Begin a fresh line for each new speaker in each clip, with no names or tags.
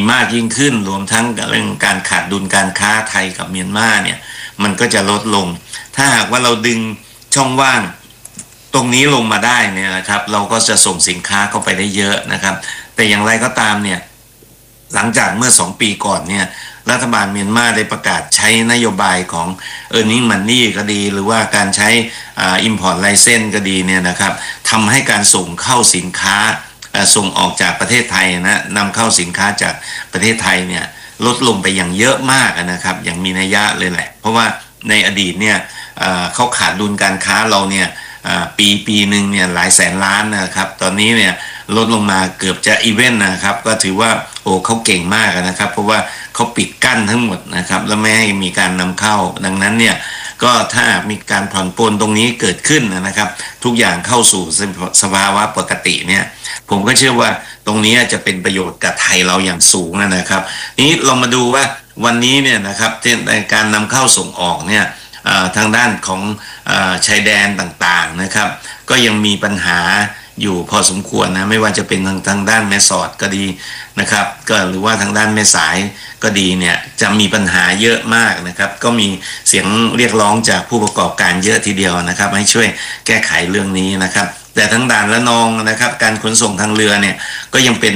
มากยิ่งขึ้นรวมทั้งเรื่องการขาดดุลการค้าไทยกับเมียนมาเนี่ยมันก็จะลดลงถ้าหากว่าเราดึงช่องว่างตรงนี้ลงมาได้เนี่ยนะครับเราก็จะส่งสินค้าเข้าไปได้เยอะนะครับแต่อย่างไรก็ตามเนี่ยหลังจากเมื่อ2 ปีก่อนเนี่ยรัฐบาลเมียนมาได้ประกาศใช้นโยบายของ Earning Money ก็ดีหรือว่าการใช้ Import License ก็ดีเนี่ยนะครับทำให้การส่งเข้าสินค้าส่งออกจากประเทศไทยนะนำเข้าสินค้าจากประเทศไทยเนี่ยลดลงไปอย่างเยอะมากนะครับอย่างมีนัยยะเลยแหละเพราะว่าในอดีตเนี่ยเขาขาดดุลการค้าเราเนี่ยปีหนึ่งเนี่ยหลายแสนล้านนะครับตอนนี้เนี่ยลดลงมาเกือบจะอีเวนต์นะครับก็ถือว่าโอ้เขาเก่งมากนะครับเพราะว่าเขาปิดกั้นทั้งหมดนะครับแล้วไม่ให้มีการนำเข้าดังนั้นเนี่ยก็ถ้ามีการผ่อนปลนตรงนี้เกิดขึ้นนะครับทุกอย่างเข้าสู่สภาวะปกติเนี่ยผมก็เชื่อว่าตรงนี้จะเป็นประโยชน์กับไทยเราอย่างสูงนะครับนี้เรามาดูว่าวันนี้เนี่ยนะครับในการนำเข้าส่งออกเนี่ยทางด้านของชายแดนต่างๆนะครับก็ยังมีปัญหาอยู่พอสมควรนะไม่ว่าจะเป็นทางด้านแม่สอดก็ดีนะครับก็หรือว่าทางด้านแม่สายก็ดีเนี่ยจะมีปัญหาเยอะมากนะครับก็มีเสียงเรียกร้องจากผู้ประกอบการเยอะทีเดียวนะครับให้ช่วยแก้ไขเรื่องนี้นะครับแต่ทั้งด่านละนองนะครับการขนส่งทางเรือเนี่ยก็ยังเป็น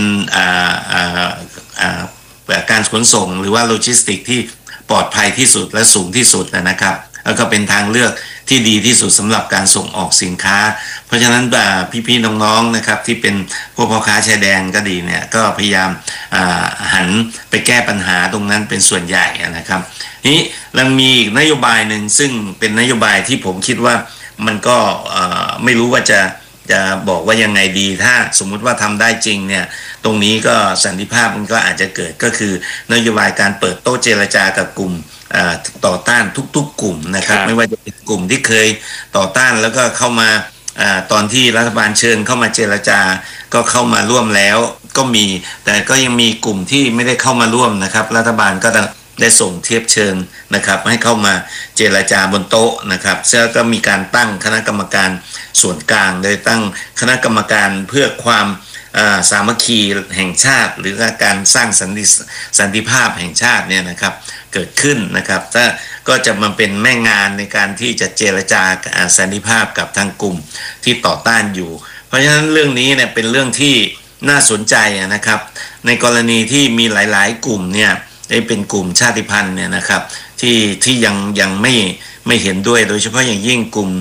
การขนส่งหรือว่าโลจิสติกที่ปลอดภัยที่สุดและสูงที่สุดนะครับแล้วก็เป็นทางเลือกที่ดีที่สุดสำหรับการส่งออกสินค้าเพราะฉะนั้นพี่ๆน้องๆนะครับที่เป็นพวกพ่อค้าชายแดนก็ดีเนี่ยก็พยายามหันไปแก้ปัญหาตรงนั้นเป็นส่วนใหญ่นะครับนี้ยังมีอีกนโยบายหนึ่งซึ่งเป็นนโยบายที่ผมคิดว่ามันก็ไม่รู้ว่าจะบอกว่ายังไงดีถ้าสมมุติว่าทำได้จริงเนี่ยตรงนี้ก็สันติภาพมันก็อาจจะเกิดก็คือนโยบายการเปิดโต๊ะเจรจากับกลุ่มต่อต้านทุกๆกลุ่มนะครับไม่ว่าจะเป็นกลุ่มที่เคยต่อต้านแล้วก็เข้ามาตอนที่รัฐบาลเชิญเข้ามาเจรจาก็เข้ามาร่วมแล้วก็มีแต่ก็ยังมีกลุ่มที่ไม่ได้เข้ามาร่วมนะครับรัฐบาลก็ได้ส่งเทียบเชิญนะครับให้เข้ามาเจรจาบนโต๊ะนะครับแล้วก็มีการตั้งคณะกรรมการส่วนกลางโดยตั้งคณะกรรมการเพื่อความสามัคคีแห่งชาติหรือการสร้างสันติภาพแห่งชาติเนี่ยนะครับเกิดขึ้นนะครับก็จะมาเป็นแม่งานในการที่จะเจรจาสันติภาพกับทางกลุ่มที่ต่อต้านอยู่เพราะฉะนั้นเรื่องนี้เนี่ยเป็นเรื่องที่น่าสนใจนะครับในกรณีที่มีหลายๆกลุ่มเนี่ยเป็นกลุ่มชาติพันธุ์เนี่ยนะครับที่ยังไม่เห็นด้วยโดยเฉพาะอย่างยิ่งกลุ่ม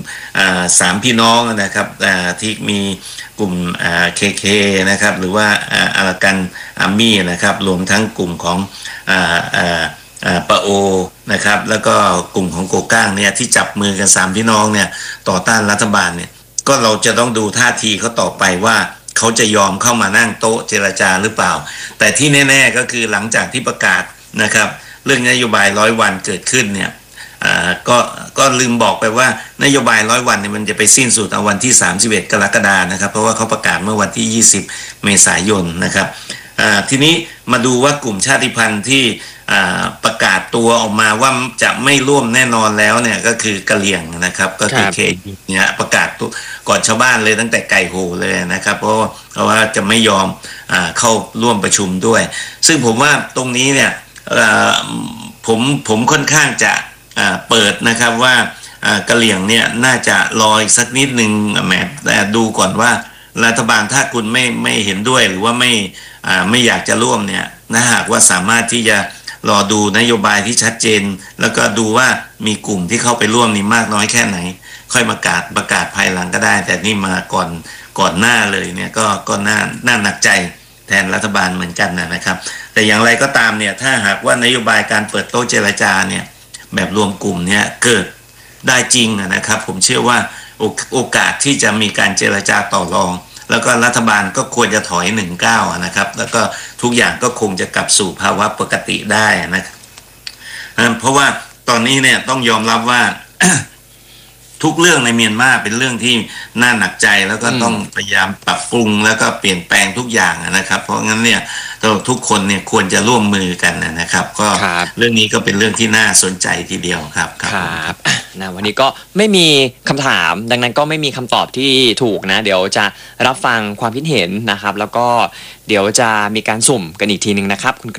3 พี่น้องนะครับที่มีกลุ่มKK นะครับหรือว่าอารากันอาร์มี่นะครับรวมทั้งกลุ่มของปะโอนะครับแล้วก็กลุ่มของโกก้างเนี่ยที่จับมือกัน3 พี่น้องเนี่ยต่อต้านรัฐบาลเนี่ยก็เราจะต้องดูท่าทีเขาต่อไปว่าเขาจะยอมเข้ามานั่งโต๊ะเจรจาหรือเปล่าแต่ที่แน่ๆก็คือหลังจากที่ประกาศนะครับเรื่องนโยบาย100 วันเกิดขึ้นเนี่ยก็ลืมบอกไปว่านโยบาย100 วันเนี่ยมันจะไปสิ้นสุดเอาวันที่31 กรกฎาคมนะครับเพราะว่าเขาประกาศเมื่อวันที่20 เมษายนนะครับทีนี้มาดูว่ากลุ่มชาติพันธุ์ที่ประกาศตัวออกมาว่าจะไม่ร่วมแน่นอนแล้วเนี่ยก็คือกะเหรี่ยงนะครับก็คือเคเนี่ยประกาศก่อนชาวบ้านเลยตั้งแต่ไก่โหเลยนะครับเพราะว่าจะไม่ยอมเข้าร่วมประชุมด้วยซึ่งผมว่าตรงนี้เนี่ยผมค่อนข้างจะเปิดนะครับว่ากะเหรี่ยงเนี่ยน่าจะรออีกสักนิดนึงแต่ดูก่อนว่ารัฐบาลถ้าคุณไม่เห็นด้วยหรือว่าไม่อยากจะร่วมเนี่ยนะหากว่าสามารถที่จะรอดูนโยบายที่ชัดเจนแล้วก็ดูว่ามีกลุ่มที่เข้าไปร่วมนี่มากน้อยแค่ไหนค่อยประกาศภายหลังก็ได้แต่นี่มาก่อนหน้าเลยเนี่ยก็น่าหนักใจแทนรัฐบาลเหมือนกันนะครับแต่อย่างไรก็ตามเนี่ยถ้าหากว่านโยบายการเปิดโต๊ะเจรจาเนี่ยแบบรวมกลุ่มเนี่ยเกิดได้จริงนะครับผมเชื่อว่าโอกาสที่จะมีการเจรจาต่อรองแล้วก็รัฐบาลก็ควรจะถอย19นะครับแล้วก็ทุกอย่างก็คงจะกลับสู่ภาวะปกติได้นะครับเพราะว่าตอนนี้เนี่ยต้องยอมรับว่า ทุกเรื่องในเมียนมาเป็นเรื่องที่น่าหนักใจแล้วก็ต้องพยายามปรับปรุงแล้วก็เปลี่ยนแปลงทุกอย่างนะครับเพราะงั้นเนี่ยทุกคนเนี่ยควรจะร่วมมือกันนะครับก็เรื่องนี้ก็เป็นเรื่องที่น่าสนใจทีเดียวครับ
ครับนะวันนี้ก็ไม่มีคำถามดังนั้นก็ไม่มีคำตอบที่ถูกนะเดี๋ยวจะรับฟังความคิดเห็นนะครับแล้วก็เดี๋ยวจะมีการสุ่มกันอีกทีนึงนะครับคุณ